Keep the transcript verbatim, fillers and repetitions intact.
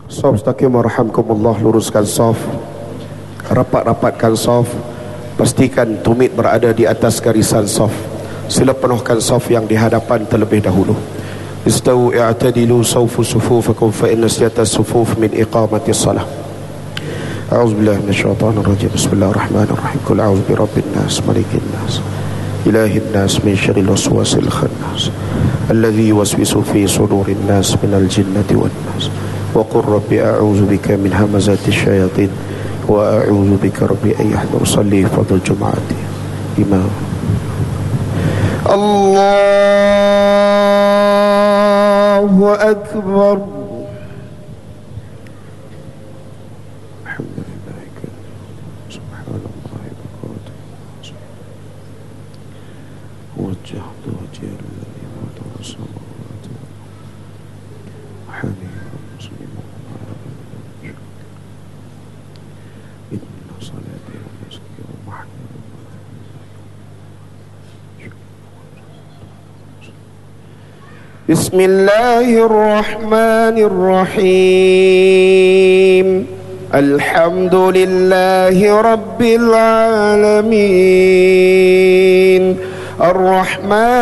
Saf mustaqim warahmatullah, luruskan saf, rapat-rapatkan saf, pastikan tumit berada di atas garisan saf. Sila penuhkan saf yang di hadapan terlebih dahulu. Istawu i'tadilu sawfu sufufakum fa inna siyata sufuf min iqamati salah. A'udzubillahi minasyaitonir rajim. Bismillahirrahmanirrahim. Qul a'udzu birabbin nas, malikin nas, ilahin nas, min syarril waswasil khannas, alladzi yuwaswisu fi sudurin nas minal jinnati wan nas. Wa qur rabbi a'udzu bika min hamazati syayatin wa a'udzu bika rabbi an yahdurun. Salli fardhu jumu'ati imam. Allahu akbar. Bismillahirrahmanirrahim. Alhamdulillahi rabbil alamin. Ar-Rahman